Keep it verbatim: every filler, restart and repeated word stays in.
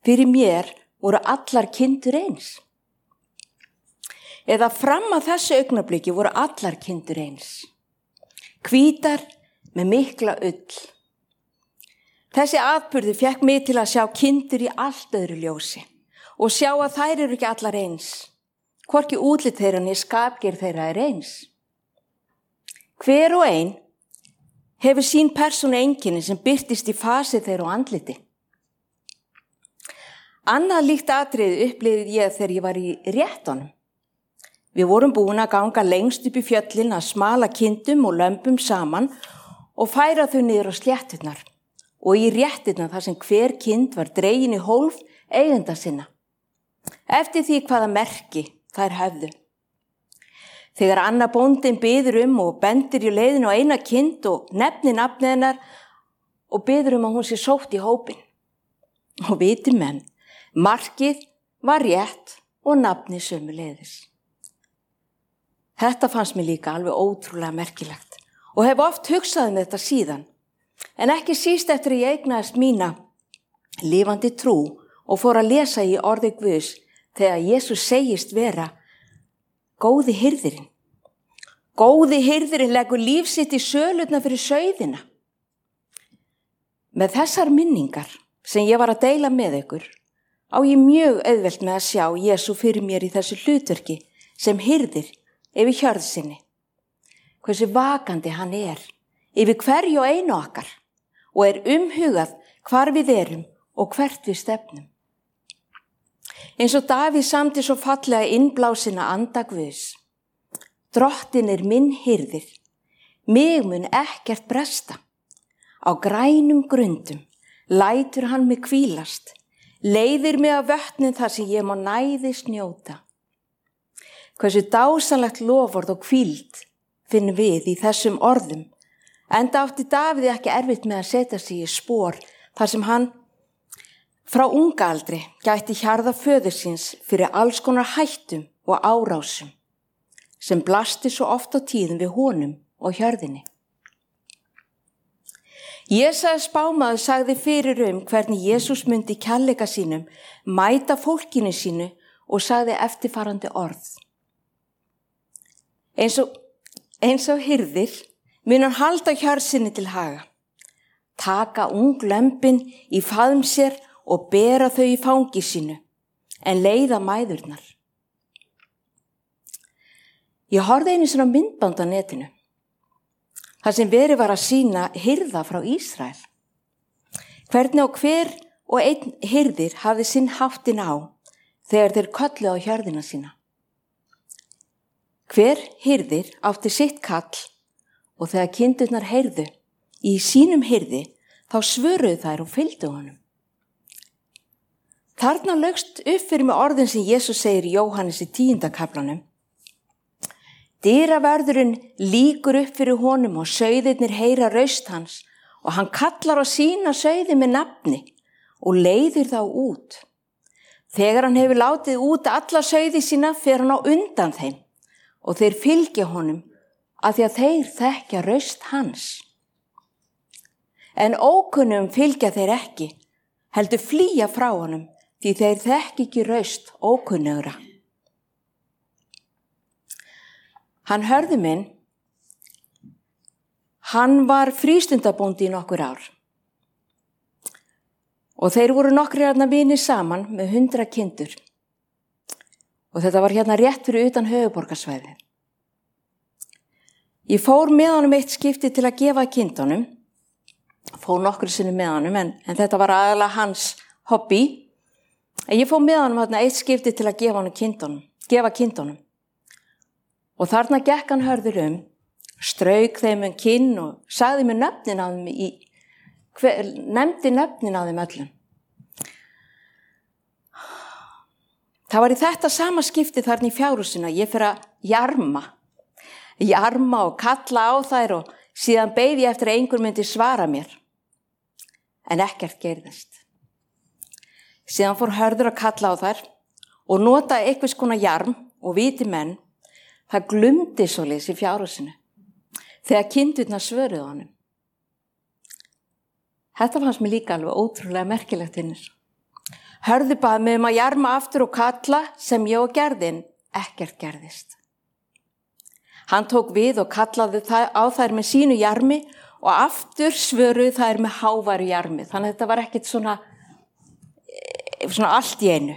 Fyrir mér voru allar kindur eins. Eða fram að þessu augnabliki voru allar kindur eins. Hvítar með mikla ull. Þessi atburði fekk mig til að sjá kindur í allt öðru ljósi og sjá að þær eru ekki allar eins. Hvorki útlit þeirra né skapgerð þeirra er eins. Hver og ein hefur sín persónu einkenni sem birtist í fasi þeirra og andliti. Annað líkt atriði upplifði ég þegar ég var í réttunum. Við vorum búin að ganga lengst upp í fjöllin að smala kindum og lömbum saman og færa þau niður á slétturnar og í rétturnar þar sem hver kind var dregin í hólf eigenda sinna. Eftir því hvaða merki þær höfðu. Þegar Anna bóndin biður um og bendir í leiðinu á eina kind og nefnir nafnið hennar og biður um að hún sé sótt í hópin. Og viti menn, markið var rétt og nafnið sömuleiðis. Þetta fannst mér líka alveg ótrúlega merkilegt og hef oft hugsað um þetta síðan, en ekki síst eftir að ég eignaðist mína lifandi trú og fór að lesa í orði Guðs þegar Jesús segist vera góði hirðirinn. Góði hirðirinn leggur líf sitt í sölurnar fyrir sauðina. Með þessar minningar sem ég var að deila með ykkur á ég mjög auðvelt með að sjá Jesú fyrir mér í þessu hlutverki sem hirðir yfir hjörð sinni. Hversu vakandi hann er yfir hverju og einu okkar og er umhugað hvar við erum og hvert við stefnum. Eins og Davíð samdi svo fallega innblásina anda Guðs. Drottinn er minn hirðir, mig mun ekkert bresta. Á grænum grundum lætur hann mig hvílast, leiðir mig af vötnum þar sem ég má næðist njóta. Hversu dásanlegt loforð og hvíld finnum við í þessum orðum, enda átti Davíð ekki erfitt með að setja sig í spor þar sem hann frá unga aldri gætti hjarða föður síns fyrir alls konar hættum og árásum sem blasti svo oft á tíðum við honum og hjörðinni. Jesaja spámaður sagði fyrir um hvernig Jesús myndi kærleika sínum mæta fólkinu sínu og sagði eftirfarandi orð. Eins og, eins og hirðir mun hann halda hjörð sinni til haga, taka ung lömbin í faðm sér og bera þau í fangi sínu, en leiða mæðurnar. Ég horfði einu svona myndband á netinu, þar sem verið var að sýna hirða frá Ísrael. Hvernig og hver og einn hirðir hafði sinn háttin á þegar þeir kölluðu á hjörðina sína. Hver hirðir átti sitt kall og þegar kindurnar heyrðu í sínum hirði þá svöruðu þær og fylgdu honum. Þarna laugst upp fyrir mig orðin sem Jesús segir í Jóhannes í tíunda kaflanum. Dyravörðurinn líkur upp fyrir honum og sauðirnir heyra raust hans og hann kallar á sína sauði með nafni og leiðir þá út. Þegar hann hefur látið út alla sauði sína fer hann á undan þeim og þeir fylgja honum af því að þeir þekkja raust hans. En ókunnum fylgja þeir ekki, heldur flýja frá honum því þeir þekki ekki raust ókunnugra. Hann hörðu minn, hann var frístundabóndi í nokkur ár og þeir voru nokkrir hérna vinir saman með hundra kindur og þetta var hérna rétt fyrir utan höfuðborgarsvæðið. Ég fór með honum eitt skipti til að gefa kindunum, fór nokkru sinni með honum en, en þetta var aðalega hans hobby, en ég fór með honum hérna eitt skipti til að gefa honum kindunum, gefa kindunum. Og þarna gekk hann hörður um, strauk þeim um kinn og sagði mér nöfnin á þeim í, hver, nefndi nöfnin á þeim öllum. Það var í þetta sama skipti þarna í fjárhúsinu að ég fyrir að jarma, jarma og kalla á þær og síðan beið ég eftir að einhver myndi svara mér. En ekkert gerðist. Síðan fór hörður að kalla á þær og nota eitthvað skona jarm og viti menn. Það glumdi svoleiðis í fjárhúsinu þegar kindurnar svöruðu honum. Þetta fannst mér líka alveg ótrúlega merkilegt hinnir. Hörður bað mig um að jarma aftur og kalla sem ég og gerðin, ekkert gerðist. Hann tók við og kallaði á þær með sínu jarmi og aftur svöruðu þær með háværu jarmi. Þannig að þetta var ekkert svona, svona allt í einu.